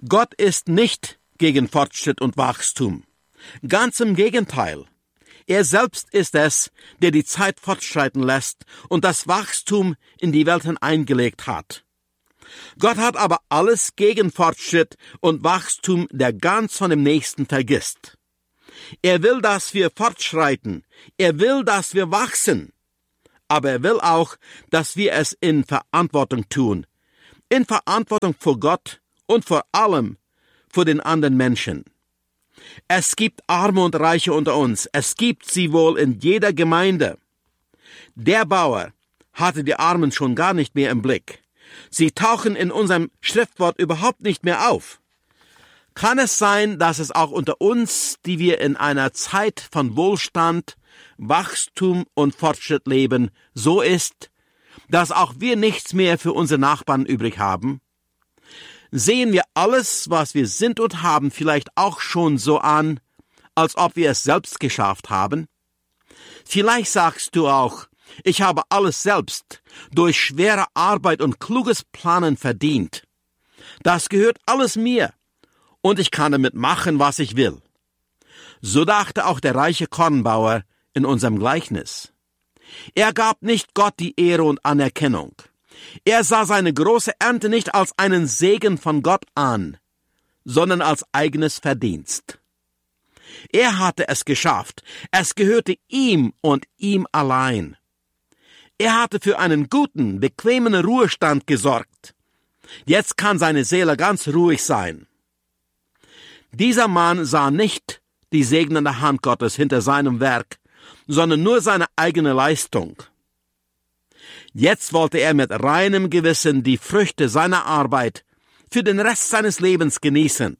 Gott ist nicht gegen Fortschritt und Wachstum. Ganz im Gegenteil. Er selbst ist es, der die Zeit fortschreiten lässt und das Wachstum in die Welt hineingelegt hat. Gott hat aber alles gegen Fortschritt und Wachstum, der ganz von dem Nächsten vergisst. Er will, dass wir fortschreiten. Er will, dass wir wachsen. Aber er will auch, dass wir es in Verantwortung tun. In Verantwortung vor Gott und vor allem vor den anderen Menschen. Es gibt Arme und Reiche unter uns. Es gibt sie wohl in jeder Gemeinde. Der Bauer hatte die Armen schon gar nicht mehr im Blick. Sie tauchen in unserem Schriftwort überhaupt nicht mehr auf. Kann es sein, dass es auch unter uns, die wir in einer Zeit von Wohlstand, Wachstum und Fortschritt leben, so ist, dass auch wir nichts mehr für unsere Nachbarn übrig haben? Sehen wir alles, was wir sind und haben, vielleicht auch schon so an, als ob wir es selbst geschafft haben? Vielleicht sagst du auch, ich habe alles selbst durch schwere Arbeit und kluges Planen verdient. Das gehört alles mir und ich kann damit machen, was ich will. So dachte auch der reiche Kornbauer in unserem Gleichnis. Er gab nicht Gott die Ehre und Anerkennung. Er sah seine große Ernte nicht als einen Segen von Gott an, sondern als eigenes Verdienst. Er hatte es geschafft. Es gehörte ihm und ihm allein. Er hatte für einen guten, bequemen Ruhestand gesorgt. Jetzt kann seine Seele ganz ruhig sein. Dieser Mann sah nicht die segnende Hand Gottes hinter seinem Werk, sondern nur seine eigene Leistung. Jetzt wollte er mit reinem Gewissen die Früchte seiner Arbeit für den Rest seines Lebens genießen.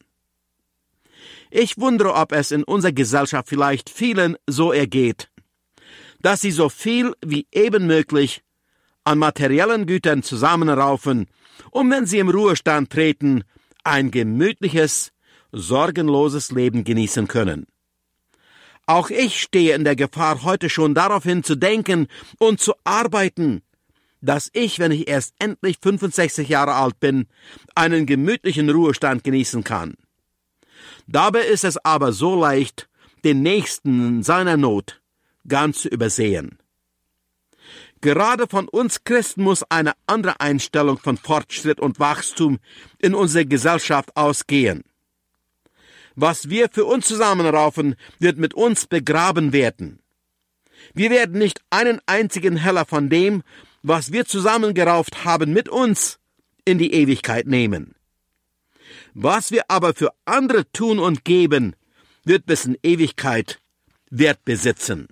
Ich wundere, ob es in unserer Gesellschaft vielleicht vielen so ergeht, dass sie so viel wie eben möglich an materiellen Gütern zusammenraufen, um, wenn sie im Ruhestand treten, ein gemütliches, sorgenloses Leben genießen können. Auch ich stehe in der Gefahr, heute schon daraufhin zu denken und zu arbeiten, dass ich, wenn ich erst endlich 65 Jahre alt bin, einen gemütlichen Ruhestand genießen kann. Dabei ist es aber so leicht, den Nächsten in seiner Not ganz zu übersehen. Gerade von uns Christen muss eine andere Einstellung von Fortschritt und Wachstum in unserer Gesellschaft ausgehen. Was wir für uns zusammenraufen, wird mit uns begraben werden. Wir werden nicht einen einzigen Heller von dem, was wir zusammengerauft haben, mit uns in die Ewigkeit nehmen. Was wir aber für andere tun und geben, wird bis in Ewigkeit Wert besitzen.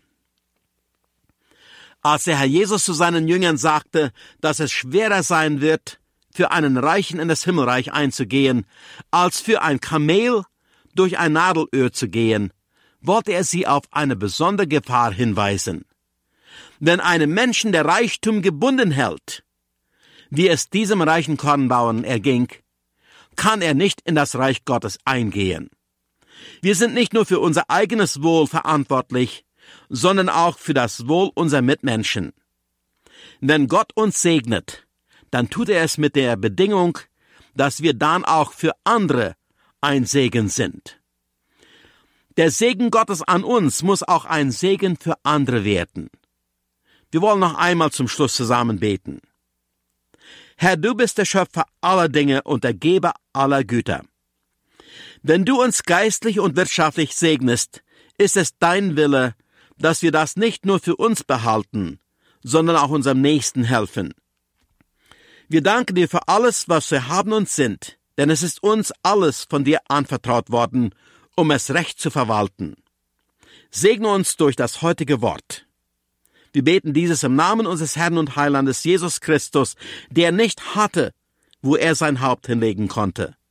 Als der Herr Jesus zu seinen Jüngern sagte, dass es schwerer sein wird, für einen Reichen in das Himmelreich einzugehen, als für ein Kamel durch ein Nadelöhr zu gehen, wollte er sie auf eine besondere Gefahr hinweisen. Wenn einem Menschen der Reichtum gebunden hält, wie es diesem reichen Kornbauern erging, kann er nicht in das Reich Gottes eingehen. Wir sind nicht nur für unser eigenes Wohl verantwortlich, sondern auch für das Wohl unserer Mitmenschen. Wenn Gott uns segnet, dann tut er es mit der Bedingung, dass wir dann auch für andere ein Segen sind. Der Segen Gottes an uns muss auch ein Segen für andere werden. Wir wollen noch einmal zum Schluss zusammen beten. Herr, du bist der Schöpfer aller Dinge und der Geber aller Güter. Wenn du uns geistlich und wirtschaftlich segnest, ist es dein Wille, dass wir das nicht nur für uns behalten, sondern auch unserem Nächsten helfen. Wir danken dir für alles, was wir haben und sind, denn es ist uns alles von dir anvertraut worden, um es recht zu verwalten. Segne uns durch das heutige Wort. Wir beten dieses im Namen unseres Herrn und Heilandes Jesus Christus, der nicht hatte, wo er sein Haupt hinlegen konnte.